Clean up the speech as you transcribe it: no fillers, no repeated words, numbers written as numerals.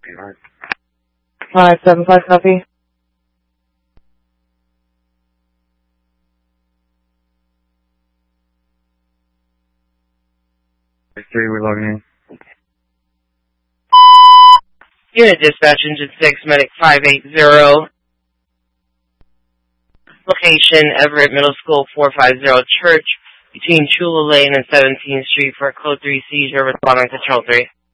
575 copy. 3, we're logging in. Unit dispatch, engine 6, medic 580. Location, Everett Middle School, 450 Church, between Chula Lane and 17th Street for a code 3 seizure, responding to Control 3.